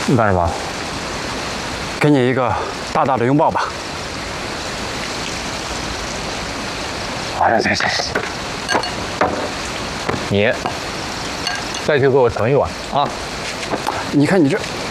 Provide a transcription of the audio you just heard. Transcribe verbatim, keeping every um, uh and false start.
你干什么？给你一个大大的拥抱吧。 哎呀，行行行，你再去给我盛一碗啊！ 你看你这。